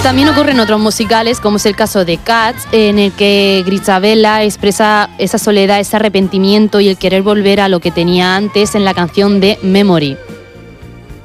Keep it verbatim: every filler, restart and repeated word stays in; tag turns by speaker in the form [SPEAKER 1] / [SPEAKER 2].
[SPEAKER 1] También ocurre en otros musicales, como es el caso de Cats, en el que Grizabella expresa esa soledad, ese arrepentimiento y el querer volver a lo que tenía antes en la canción de Memory.